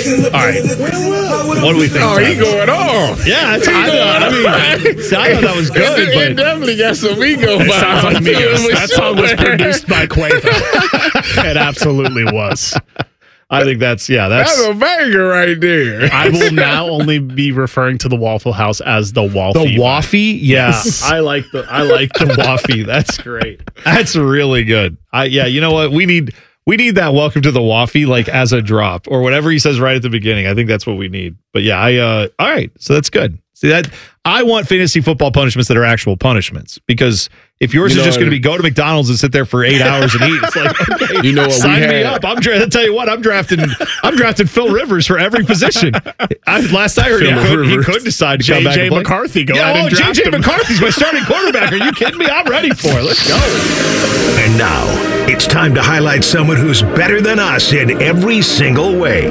All right. What do we think? Oh, he going off. Yeah, I thought that was good. It definitely got some ego It sounds like vibes. Migos. That song was produced by Quavo. It absolutely was. I think that's That's a banger right there. I will now only be referring to the Waffle House as the Waffy. the Waffy. Yeah, I like the Waffy. That's great. That's really good. You know what? We need that welcome to the Waffy like as a drop or whatever he says right at the beginning. I think that's what we need. But yeah, all right. So that's good. See that I want fantasy football punishments that are actual punishments because if yours is just going to be go to McDonald's and sit there for 8 hours and eat, it's like, okay, You know what sign we me had? up. I'll tell you what, I'm drafting Phil Rivers for every position. Last I heard, he could decide to come back. J.J. and play. McCarthy, go ahead and draft J.J. him. McCarthy's my starting quarterback. Are you kidding me? I'm ready for it. Let's go. And now, it's time to highlight someone who's better than us in every single way.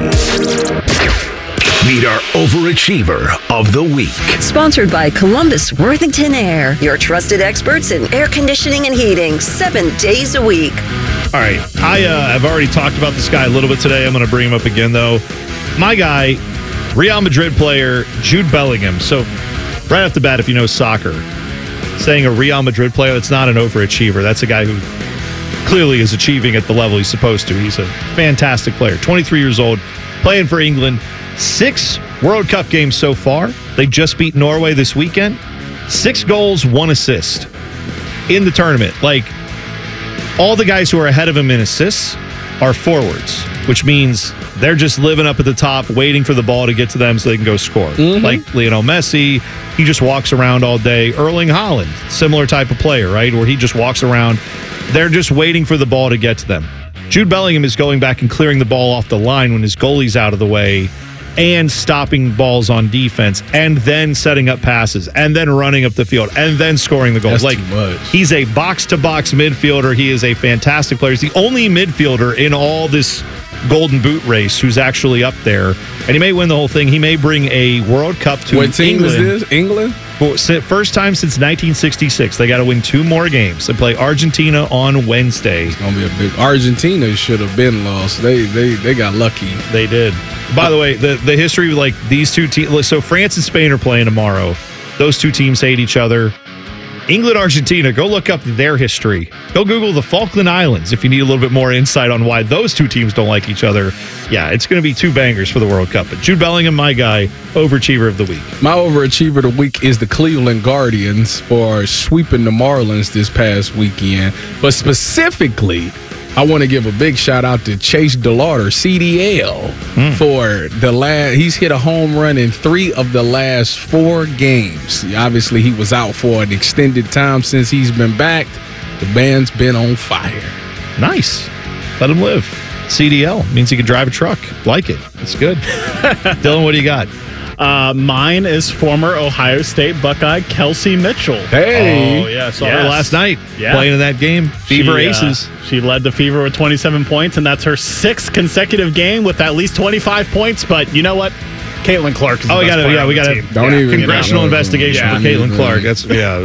Meet our overachiever of the week. Sponsored by Columbus Worthington Air, your trusted experts in air conditioning and heating 7 days a week. All right. I've already talked about this guy a little bit today. I'm going to bring him up again, though. My guy, Real Madrid player, Jude Bellingham. So, right off the bat, if you know soccer, saying a Real Madrid player, that's not an overachiever. That's a guy who clearly is achieving at the level he's supposed to. He's a fantastic player. 23 years old, playing for England. 6 World Cup games so far. They just beat Norway this weekend. 6 goals, 1 assist in the tournament. Like, all the guys who are ahead of him in assists are forwards, which means they're just living up at the top, waiting for the ball to get to them so they can go score. Like Lionel Messi, he just walks around all day. Erling Haaland, similar type of player, right? Where he just walks around. They're just waiting for the ball to get to them. Jude Bellingham is going back and clearing the ball off the line when his goalie's out of the way and stopping balls on defense and then setting up passes and then running up the field and then scoring the goals. That's too much. He's a box-to-box midfielder. He is a fantastic player. He's the only midfielder in all this Golden Boot race who's actually up there. And he may win the whole thing. He may bring a World Cup to What team England. is this? England? First time since 1966. They got to win 2 more games. They play Argentina on Wednesday. It's gonna be a big. Argentina should have been lost. They got lucky. They did. By the way, the history of like these two teams. So France and Spain are playing tomorrow. Those 2 teams hate each other. England, Argentina, go look up their history. Go Google the Falkland Islands if you need a little bit more insight on why those 2 teams don't like each other. Yeah, it's going to be 2 bangers for the World Cup. But Jude Bellingham, my guy, overachiever of the week. My overachiever of the week is the Cleveland Guardians for sweeping the Marlins this past weekend. But specifically, I want to give a big shout out to Chase DeLauder, CDL, for he's hit a home run in 3 of the last 4 games. Obviously, he was out for an extended time since he's been back. The band's been on fire. Nice. Let him live. CDL means he can drive a truck. Like it. It's good. Dylan, what do you got? Mine is former Ohio State Buckeye Kelsey Mitchell. Hey. Oh, yeah. Saw her last night Yeah. playing in that game. Fever Aces. She led the Fever with 27 points, and that's her 6th consecutive game with at least 25 points. But you know what? Caitlin Clark is the best player on the team. Don't even Congressional investigation for Caitlin Clark. That's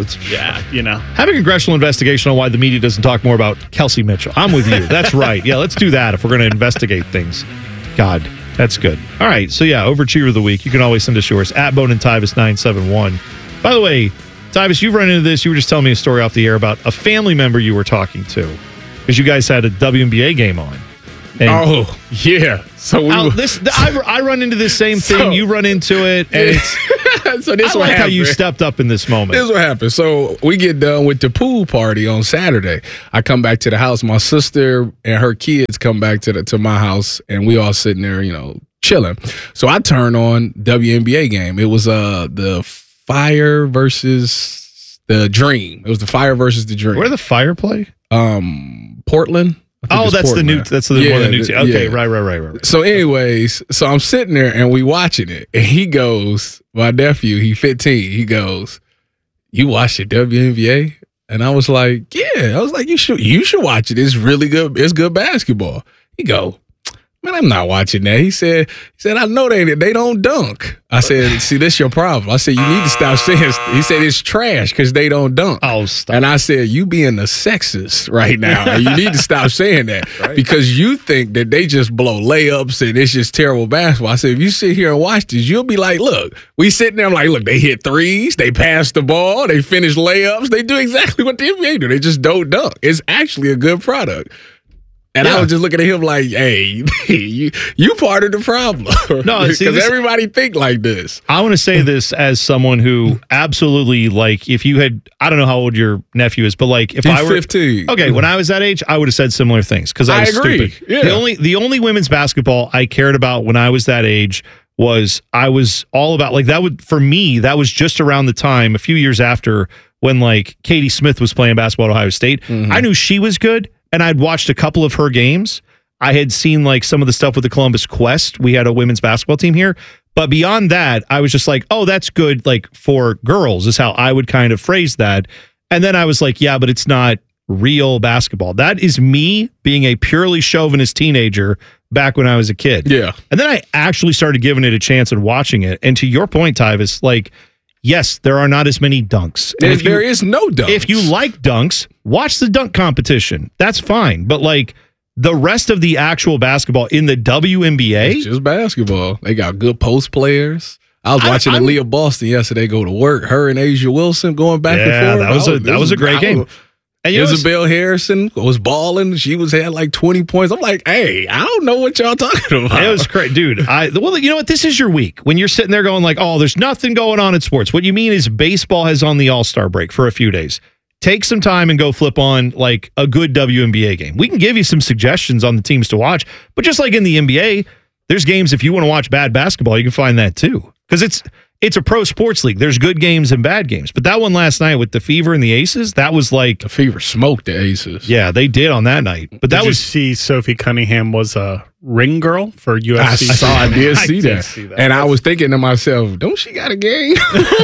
have a congressional investigation on why the media doesn't talk more about Kelsey Mitchell. I'm with you. That's right. Yeah, let's do that if we're going to investigate things. God, that's good. All right, so overachiever of the week. You can always send us yours at Bone and Tyvis 971. By the way, Tyvis, you've run into this. You were just telling me a story off the air about a family member you were talking to because you guys had a WNBA game on. And So I run into this same thing. You run into it, and it's. So this I what like how happened. you stepped up in this moment. This is what happened. So we get done with the pool party on Saturday. I come back to the house. My sister and her kids come back to my house, and we all sitting there, chilling. So I turn on WNBA game. It was the Fire versus the Dream. It was the Fire versus the Dream. Where the Fire play? Portland. Oh, that's Portland. the new. That's one of the new teams. Okay, right. So, anyways, I'm sitting there and we watching it, and he goes, my nephew, he 15. He goes, "You watch the WNBA?" And I was like, "Yeah." I was like, "You should watch it. It's really good. It's good basketball." He go, Man, I'm not watching that. He said, I know they don't dunk. I said, see, this your problem. I said, you need to stop saying. He said it's trash because they don't dunk. Oh, stop. And I said, you being a sexist right now. And you need to stop saying that because you think that they just blow layups and it's just terrible basketball. I said, if you sit here and watch this, you'll be like, look, we sitting there like, look, they hit threes, they pass the ball, they finish layups, they do exactly what the NBA do. They just don't dunk. It's actually a good product. And I was just looking at him like, hey, you part of the problem. No, because everybody think like this. I want to say this as someone who absolutely, like, if you had, I don't know how old your nephew is, but like, if He's I were 15. Okay, when I was that age, I would have said similar things because I was agree. stupid. Yeah. The only women's basketball I cared about when I was that age was I was all about, like, that would, for me, that was just around the time, a few years after, when like Katie Smith was playing basketball at Ohio State. Mm-hmm. I knew she was good. And I'd watched a couple of her games. I had seen like some of the stuff with the Columbus Quest. We had a women's basketball team here. But beyond that, I was just like, oh, that's good. Like for girls is how I would kind of phrase that. And then I was like, yeah, but it's not real basketball. That is me being a purely chauvinist teenager back when I was a kid. Yeah. And then I actually started giving it a chance and watching it. And to your point, Tyvis, like, yes, there are not as many dunks. And there is no dunks. If you like dunks, watch the dunk competition. That's fine. But like the rest of the actual basketball in the WNBA, it's just basketball. They got good post players. I was watching Aaliyah Boston yesterday go to work. Her and Asia Wilson going back and forth. That was a great game. And Isabel Harrison was balling. She had like 20 points. I'm like, hey, I don't know what y'all talking about. It was great, dude. Well, you know what? This is your week when you're sitting there going like, oh, there's nothing going on in sports. What you mean is baseball has on the All-Star break for a few days. Take some time and go flip on like a good WNBA game. We can give you some suggestions on the teams to watch, but just like in the NBA, there's games if you want to watch bad basketball, you can find that too. Because it's a pro sports league. There's good games and bad games. But that one last night with the Fever and the Aces, that was like... The Fever smoked the Aces. Yeah, they did on that night. But Did you see Sophie Cunningham was a ring girl for UFC? I did see that. And I was thinking to myself, don't she got a game?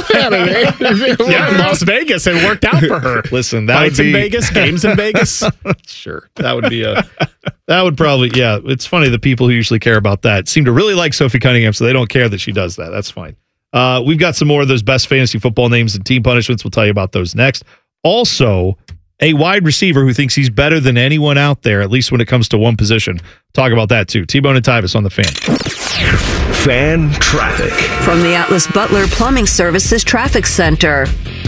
Yeah, in Las Vegas. It worked out for her. Listen, that Fights would be... in Vegas, games in Vegas. Sure. That would be a... That would probably... Yeah, it's funny the people who usually care about that seem to really like Sophie Cunningham, so they don't care that she does that. That's fine. We've got some more of those best fantasy football names and team punishments. We'll tell you about those next. Also, a wide receiver who thinks he's better than anyone out there, at least when it comes to one position. Talk about that too. T-Bone and Tyvis on the Fan. Fan traffic. From the Atlas Butler Plumbing Services Traffic Center.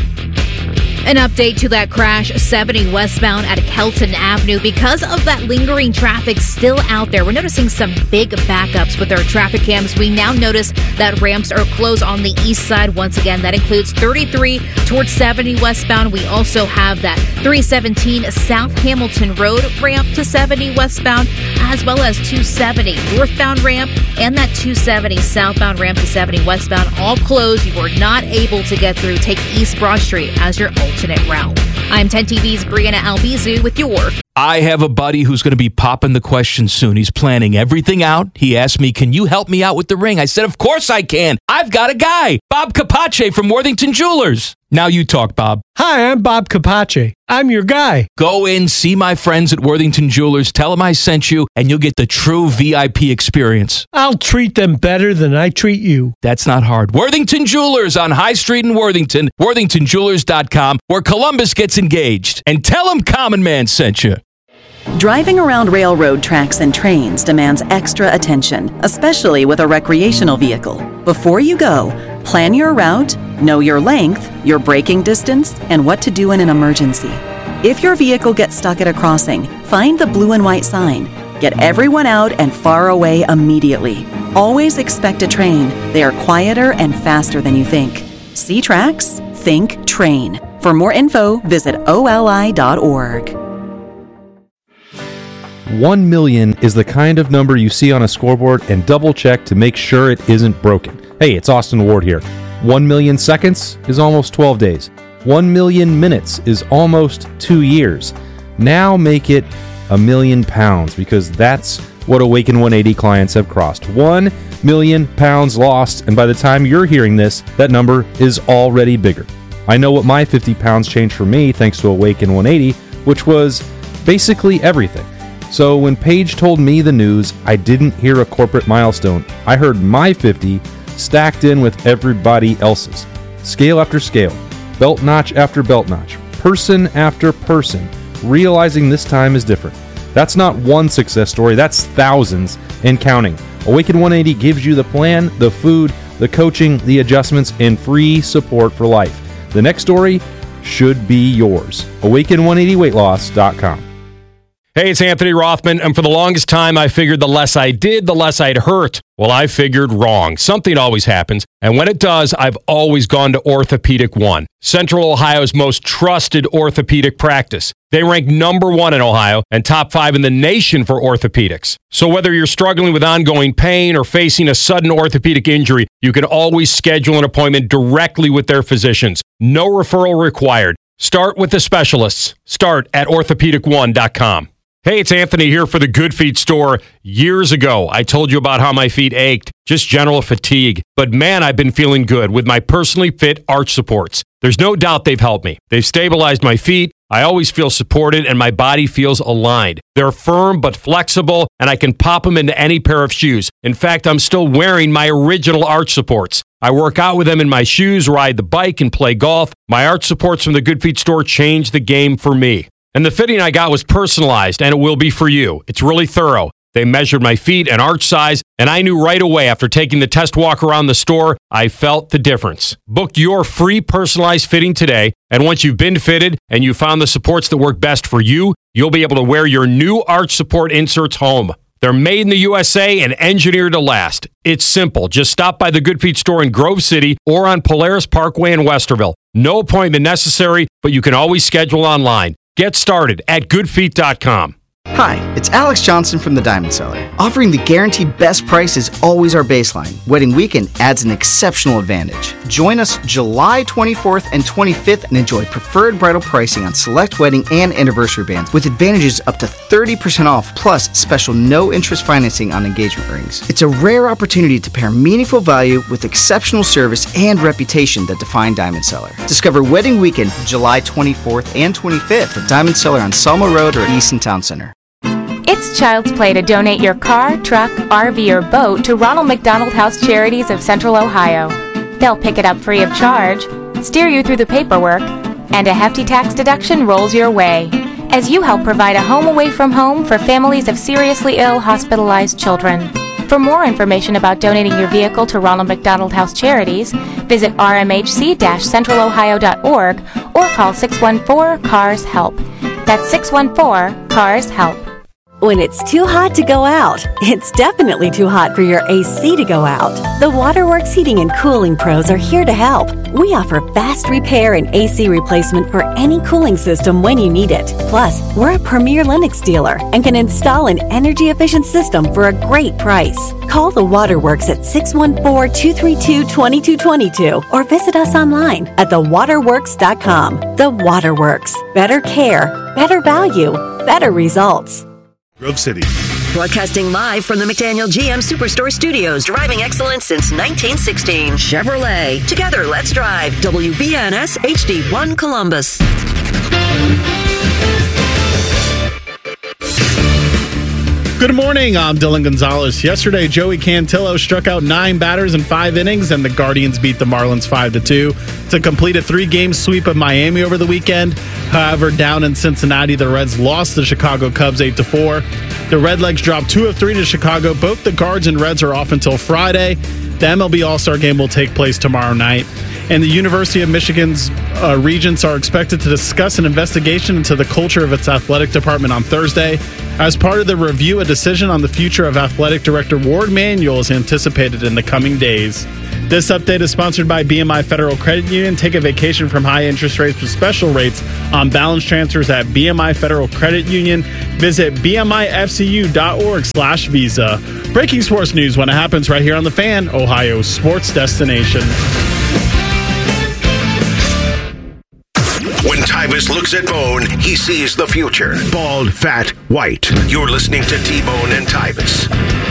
An update to that crash 70 westbound at Kelton Avenue. Because of that lingering traffic still out there, we're noticing some big backups with our traffic cams. We now notice that ramps are closed on the east side. Once again, that includes 33 towards 70 westbound. We also have that 317 South Hamilton Road ramp to 70 westbound, as well as 270 northbound ramp and that 270 southbound ramp to 70 westbound, all closed. You are not able to get through. Take East Broad Street as your alternate route. I'm 10 TV's Brianna Albizu with your... I have a buddy who's going to be popping the question soon. He's planning everything out. He asked me, can you help me out with the ring? I said, of course I can. I've got a guy, Bob Capace from Worthington Jewelers. Now you talk, Bob. Hi, I'm Bob Capace. I'm your guy. Go in, see my friends at Worthington Jewelers, tell them I sent you, and you'll get the true VIP experience. I'll treat them better than I treat you. That's not hard. Worthington Jewelers on High Street in Worthington, worthingtonjewelers.com, where Columbus gets engaged. And tell them Common Man sent you. Driving around railroad tracks and trains demands extra attention, especially with a recreational vehicle. Before you go, plan your route, know your length, your braking distance, and what to do in an emergency. If your vehicle gets stuck at a crossing, find the blue and white sign. Get everyone out and far away immediately. Always expect a train. They are quieter and faster than you think. See tracks? Think train. For more info, visit oli.org. 1 million is the kind of number you see on a scoreboard and double check to make sure it isn't broken. Hey, it's Austin Ward here. 1 million seconds is almost 12 days. 1 million minutes is almost 2 years. Now make it £1 million because that's what Awaken 180 clients have crossed. 1 million pounds lost, and by the time you're hearing this, that number is already bigger. I know what my 50 pounds changed for me thanks to Awaken 180, which was basically everything. So when Paige told me the news, I didn't hear a corporate milestone. I heard my 50 stacked in with everybody else's. Scale after scale, belt notch after belt notch, person after person, realizing this time is different. That's not one success story, that's thousands and counting. Awaken 180 gives you the plan, the food, the coaching, the adjustments, and free support for life. The next story should be yours. Awaken180weightloss.com. Hey, it's Anthony Rothman, and for the longest time, I figured the less I did, the less I'd hurt. Well, I figured wrong. Something always happens, and when it does, I've always gone to Orthopedic One, Central Ohio's most trusted orthopedic practice. They rank number 1 in Ohio and top 5 in the nation for orthopedics. So whether you're struggling with ongoing pain or facing a sudden orthopedic injury, you can always schedule an appointment directly with their physicians. No referral required. Start with the specialists. Start at orthopedic1.com. Hey, it's Anthony here for the Good Feet store. Years ago, I told you about how my feet ached, just general fatigue. But man, I've been feeling good with my personally fit arch supports. There's no doubt they've helped me. They've stabilized my feet. I always feel supported and my body feels aligned. They're firm but flexible, and I can pop them into any pair of shoes. In fact, I'm still wearing my original arch supports. I work out with them in my shoes, ride the bike, and play golf. My arch supports from the Good Feet store changed the game for me. And the fitting I got was personalized, and it will be for you. It's really thorough. They measured my feet and arch size, and I knew right away after taking the test walk around the store, I felt the difference. Book your free personalized fitting today, and once you've been fitted and you found the supports that work best for you, you'll be able to wear your new arch support inserts home. They're made in the USA and engineered to last. It's simple. Just stop by the Good Feet store in Grove City or on Polaris Parkway in Westerville. No appointment necessary, but you can always schedule online. Get started at goodfeet.com. Hi, it's Alex Johnson from the Diamond Cellar. Offering the guaranteed best price is always our baseline. Wedding weekend adds an exceptional advantage. Join us July 24th and 25th and enjoy preferred bridal pricing on select wedding and anniversary bands with advantages up to 30% off plus special no-interest financing on engagement rings. It's a rare opportunity to pair meaningful value with exceptional service and reputation that define Diamond Cellar. Discover Wedding Weekend July 24th and 25th at Diamond Cellar on Selma Road or Easton Town Center. It's child's play to donate your car, truck, RV, or boat to Ronald McDonald House Charities of Central Ohio. They'll pick it up free of charge, steer you through the paperwork, and a hefty tax deduction rolls your way as you help provide a home away from home for families of seriously ill, hospitalized children. For more information about donating your vehicle to Ronald McDonald House Charities, visit rmhc-centralohio.org or call 614-CARS-HELP. That's 614-CARS-HELP. When it's too hot to go out, it's definitely too hot for your AC to go out. The Waterworks Heating and Cooling Pros are here to help. We offer fast repair and AC replacement for any cooling system when you need it. Plus, we're a premier Lennox dealer and can install an energy-efficient system for a great price. Call the Waterworks at 614-232-2222 or visit us online at thewaterworks.com. The Waterworks. Better care, better value, better results. Grove City. Broadcasting live from the McDaniel GM Superstore Studios. Driving excellence since 1916. Chevrolet. Together, let's drive. WBNS HD1 Columbus. Good morning, I'm Dylan Gonzalez. Yesterday, Joey Cantillo struck out 9 batters in 5 innings, and the Guardians beat the Marlins 5-2 to complete a 3-game sweep of Miami over the weekend. However, down in Cincinnati, the Reds lost the Chicago Cubs 8-4. The Redlegs dropped 2 of 3 to Chicago. Both the Guards and Reds are off until Friday. The MLB All-Star Game will take place tomorrow night. And the University of Michigan's regents are expected to discuss an investigation into the culture of its athletic department on Thursday. As part of the review, a decision on the future of athletic director Ward Manuel is anticipated in the coming days. This update is sponsored by BMI Federal Credit Union. Take a vacation from high interest rates with special rates on balance transfers at BMI Federal Credit Union. Visit bmifcu.org/visa. Breaking sports news when it happens right here on The Fan, Ohio's sports destination. When Tyvus looks at Bone, he sees the future. Bald, fat, white. You're listening to T-Bone and Tyvus.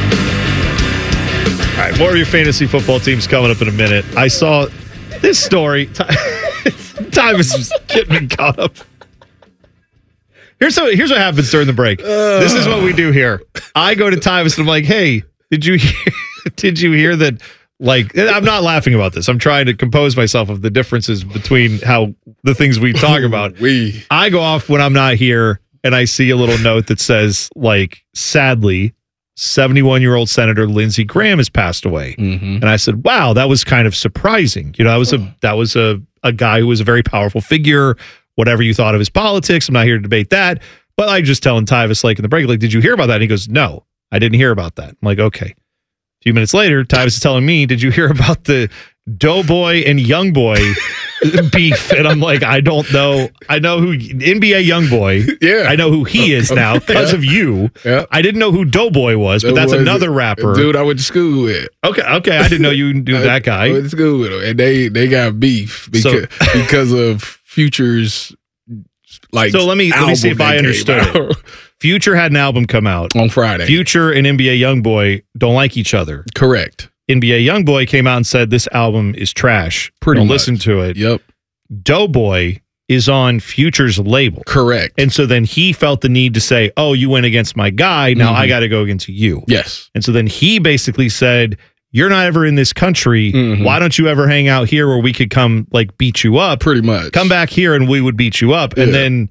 All right, more of your fantasy football teams coming up in a minute. I saw this story. Tyvus was getting me caught up. Here's what happens during the break. This is what we do here. I go to Tyvis and I'm like, hey, did you hear that? Like, I'm not laughing about this. I'm trying to compose myself of the differences between how the things we talk about. I go off when I'm not here and I see a little note that says, like, sadly, 71-year-old Senator Lindsey Graham has passed away. And I said, wow, that was kind of surprising. You know, that was a guy who was a very powerful figure. Whatever you thought of his politics, I'm not here to debate that. But I just telling Tyvis, like, in the break, like, did you hear about that? And he goes, no, I didn't hear about that. I'm like, okay. A few minutes later, Tyvis is telling me, did you hear about the Doughboy and Youngboy beef? And I'm like, I don't know. I know who NBA Youngboy. Yeah. I know who he is now because of you. Yeah. I didn't know who Doughboy was, but that's another rapper. Dude I went to school with. Okay. I didn't know you knew that guy. I went to school with him. And they got beef because of Future's, like, so let me see if I understood it. Future had an album come out on Friday. Future and NBA Youngboy don't like each other. Correct. NBA Youngboy came out and said this album is trash. Don't listen to it. Yep. Doughboy is on Future's label. Correct. And so then he felt the need to say, oh, you went against my guy. Now I got to go against you. Yes. And so then he basically said, you're not ever in this country. Why don't you ever hang out here where we could come, like, beat you up? Pretty much. Come back here and we would beat you up. And then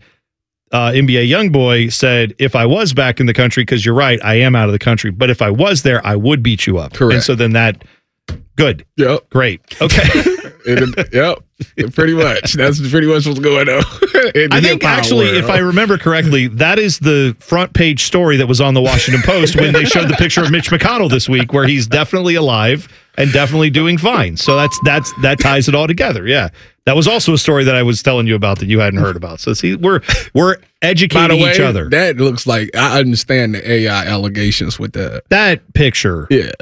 NBA Youngboy said, if I was back in the country, because you're right, I am out of the country, but if I was there, I would beat you up. Correct. And so then that, good. Yep. Great. Okay. Yep. Pretty much. That's pretty much what's going on. I think, actually, if I remember correctly, that is the front page story that was on the Washington Post when they showed the picture of Mitch McConnell this week, where he's definitely alive and definitely doing fine. So that ties it all together. Yeah. That was also a story that I was telling you about that you hadn't heard about. So see, we're educating By the way, each other. That looks like, I understand the AI allegations with that. That picture. Yeah.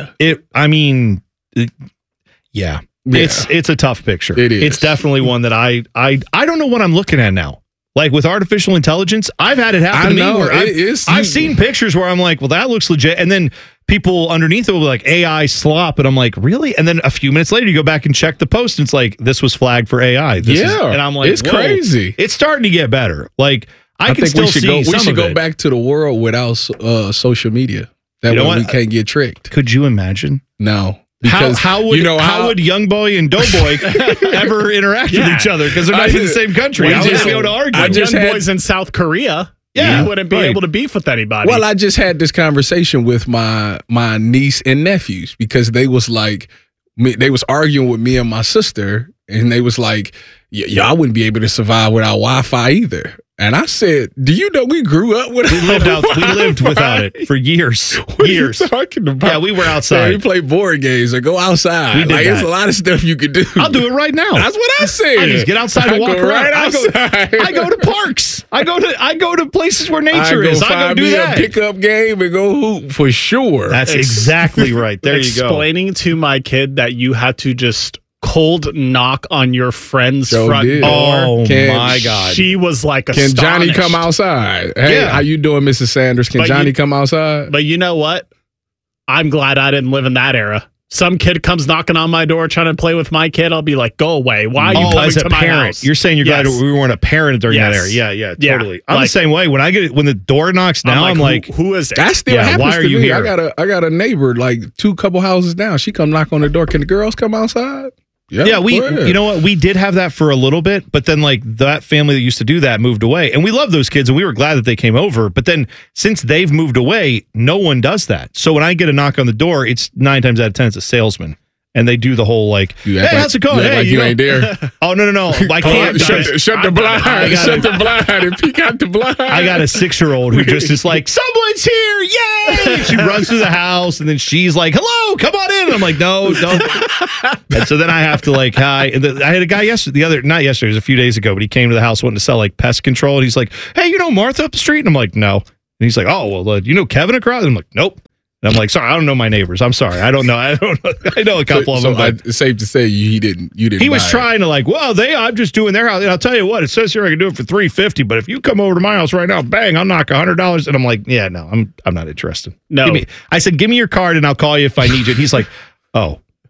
Yeah. It's a tough picture. It is. It's definitely one that I don't know what I'm looking at now. Like with artificial intelligence, I've had it happen to me where I've seen pictures where I'm like, well, that looks legit. And then people underneath it will be like AI slop. And I'm like, really? And then a few minutes later, you go back and check the post and it's like, this was flagged for AI. And I'm like, it's crazy. It's starting to get better. Like I can think still see we some should of go it. back to the world without social media. That way we can't get tricked. Could you imagine? No. How would Youngboy and Doughboy ever interact with each other? Because they're not in the same country. How would they be able to argue? Youngboy's in South Korea. Yeah, you wouldn't be able to beef with anybody. Well, I just had this conversation with my niece and nephews because they was like, they was arguing with me and my sister, and they was like, y'all wouldn't be able to survive without Wi-Fi either. And I said, do you know we grew up without We lived without it for years. What are you talking about? Yeah, we were outside. Yeah, we play board games or go outside. We did that. There's a lot of stuff you could do. I'll do it right now. That's what I said. I just get outside and walk around. Right outside. I go to parks. I go to places where nature is. I go find do me that. A pickup game and go hoop for sure. That's exactly right. There you go. Explaining to my kid that you had to just cold knock on your friend's front door. Oh my God. She was like Can astonished. Johnny come outside? Hey, how you doing, Mrs. Sanders? Can Johnny come outside? But you know what? I'm glad I didn't live in that era. Some kid comes knocking on my door trying to play with my kid. I'll be like, go away. Why are you coming as a to my parent? house? You're saying you're glad we weren't a parent during that era. Yeah, totally. I'm the same way. When the door knocks now, I'm like, who is it? That still happens why are to you me. here? I got a neighbor like couple houses down. She come knock on the door. Can the girls come outside? Yeah, you know what? We did have that for a little bit, but then like that family that used to do that moved away. And we love those kids and we were glad that they came over. But then since they've moved away, no one does that. So when I get a knock on the door, it's 9 times out of 10, it's a salesman. And they do the whole like, hey, how's it going? Hey, you ain't there. Oh, no. I can't. Shut the blind. Shut the blind and peek out the blind. I got a 6-year-old who just is like, someone's here. Yay. She runs through the house and then she's like, hello, come on in. And I'm like, no, don't. And so then I have to like, hi. And I had a guy not yesterday, it was a few days ago, but he came to the house wanting to sell like pest control. And he's like, hey, you know Martha up the street? And I'm like, no. And he's like, oh, well, you know Kevin across? And I'm like, nope. And I'm like, sorry, I don't know my neighbors. I'm sorry. I don't know. I know a couple of them. But it's safe to say you didn't. He was trying to like, well, I'm just doing their house. And I'll tell you what, it says here I can do it for $350. But if you come over to my house right now, bang, I'll knock $100. And I'm like, yeah, no, I'm not interested. No. I said, give me your card and I'll call you if I need you. And he's like, oh.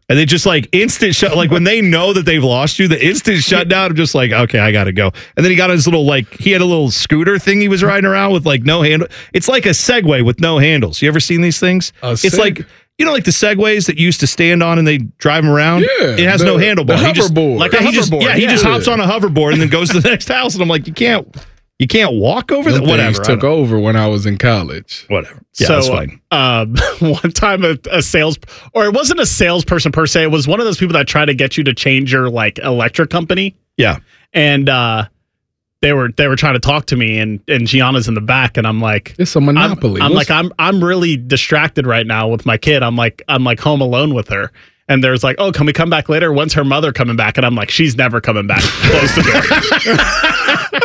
And they just like instant shut, like when they know that they've lost you, the instant shutdown of just like, okay, I got to go. And then he got his little, like, he had a little scooter thing he was riding around with like no handle. It's like a Segway with no handles. You ever seen these things? It's like, you know, like the Segways that you used to stand on and they drive them around? Yeah. It has no handlebar. The hoverboard. He just hops on a hoverboard and then goes to the next house. And I'm like, you can't walk over that. Whatever. Took over when I was in college. Whatever. Yeah, so, that's fine. One time a sales, or it wasn't a salesperson per se. It was one of those people that try to get you to change your like electric company. Yeah. And they were trying to talk to me, and Gianna's in the back, and I'm like, it's a monopoly. I'm really distracted right now with my kid. I'm like home alone with her. And there's like, oh, can we come back later? When's her mother coming back? And I'm like, she's never coming back. Close the door.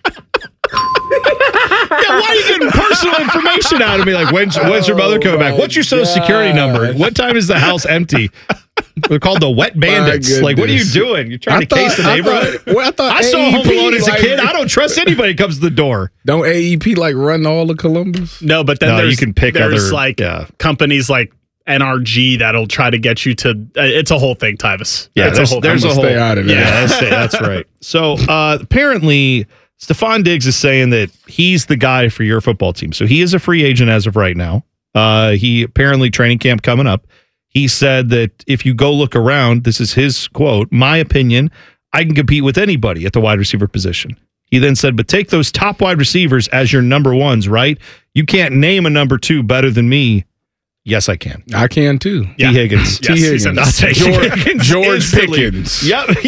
Yeah, why are you getting personal information out of me? Like, when's your mother coming back? What's your social security number? What time is the house empty? They're called the Wet Bandits. Like, what are you doing? You're trying to case the neighborhood? I saw AEP, Home Alone as a kid. I don't trust anybody who comes to the door. Don't AEP like run all of Columbus? No, but then you can pick there's other companies like NRG that'll try to get you to. It's a whole thing, Tyvis. Yeah, there's a whole. Stay out of there. Yeah, that's right. So apparently, Stephon Diggs is saying that he's the guy for your football team. So he is a free agent as of right now. He apparently training camp coming up. He said that if you go look around, this is his quote, my opinion, I can compete with anybody at the wide receiver position. He then said, but take those top wide receivers as your number ones, right? You can't name a number two better than me. Yes, I can. I can too. T. Higgins. T. Higgins. I'll take George Pickens.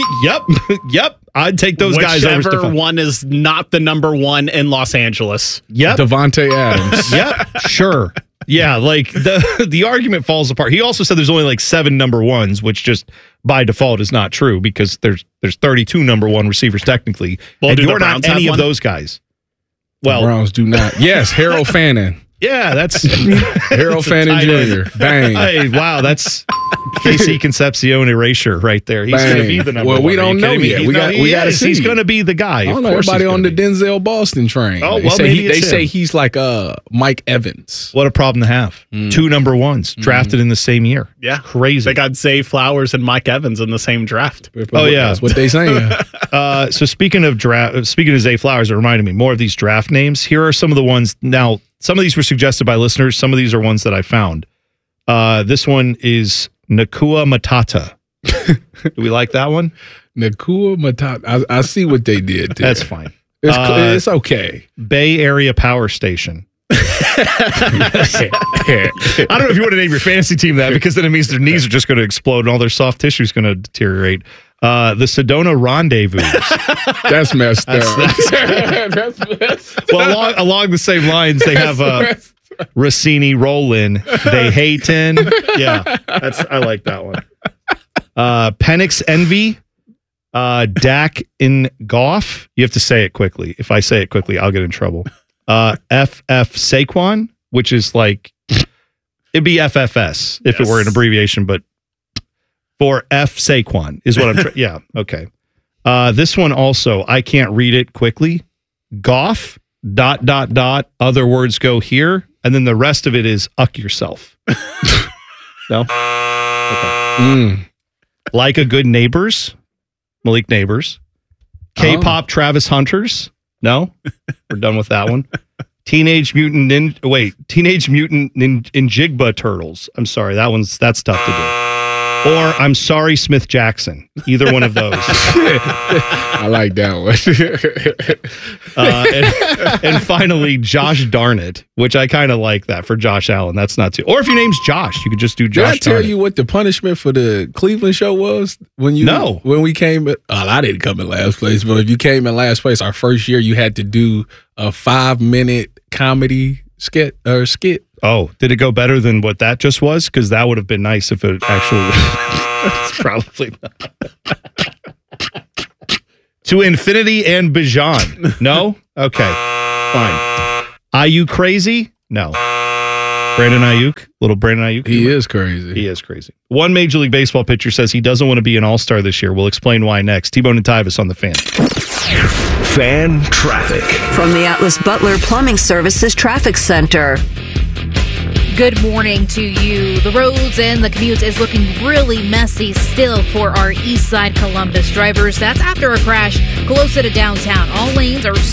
Yep. I'd take those guys over Whichever Stephon. one is not the number one in Los Angeles. Yep. Devontae Adams. Yep. Sure. Yeah, like the argument falls apart. He also said there's only like 7 number ones, which just by default is not true because there's 32 number one receivers technically. Well, and do the you're not Browns have any of one? those guys. Well, The Browns do not. Yes, Harold Fannin. yeah, that's Harold Fannin Jr. Bang. Hey, wow, that's KC Concepcion erasure right there. He's going to be the number Well, one. we Are you don't know kidding me? yet. He's We not- got he to is. see. He's going to be the guy. I don't Of know. course he's Everybody on the gonna be. Denzel Boston train. Oh, They well, say maybe they it's say him. he's like Mike Evans. What a problem to have. 2 number ones drafted in the same year. Yeah. Crazy. They got Zay Flowers and Mike Evans in the same draft. Oh, yeah. That's what they saying. So speaking of Zay Flowers, it reminded me more of these draft names. Here are some of the ones. Now, some of these were suggested by listeners. Some of these are ones that I found. This one is Nakua Matata. Do we like that one? Nakua Matata. I see what they did there. That's fine. It's okay. Bay Area Power Station. I don't know if you want to name your fantasy team that because then it means their knees are just going to explode and all their soft tissue is going to deteriorate. The Sedona Rendezvous. That's messed up. That's well, along the same lines, they have Rossini Rollin. They hatin'. Yeah, I like that one. Penix Envy. Dak in Goff. You have to say it quickly. If I say it quickly, I'll get in trouble. FF Saquon, which is like it'd be FFS if it were an abbreviation, but for F Saquon is what I'm. Yeah, okay. This one also I can't read it quickly. Goff ... Other words go here, and then the rest of it is uck yourself. No. Okay. Like a Good Neighbors. Malik Neighbors. K-pop Travis Hunters. No, we're done with that one. Teenage Mutant Ninjigba Turtles. I'm sorry, that's tough to do. Or I'm sorry, Smith Jackson. Either one of those. I like that one. And finally, Josh Darnett, which I kind of like that for Josh Allen. That's not too. Or if your name's Josh, you could just do Josh. Did I tell you what the punishment for the Cleveland show was when we came? I didn't come in last place, but if you came in last place, our first year, you had to do a 5-minute comedy skit. Oh, did it go better than what that just was? Because that would have been nice if it actually. It's probably not. To infinity and beyond. No? Okay. Fine. Are crazy? No. Brandon Ayuk? Little Brandon Ayuk? He is crazy. He is crazy. One Major League Baseball pitcher says he doesn't want to be an all-star this year. We'll explain why next. T-Bone and Tyvis on the Fan. Fan traffic. From the Atlas Butler Plumbing Services Traffic Center. Good morning to you. The roads and the commute is looking really messy still for our east side Columbus drivers. That's after a crash closer to downtown. All lanes are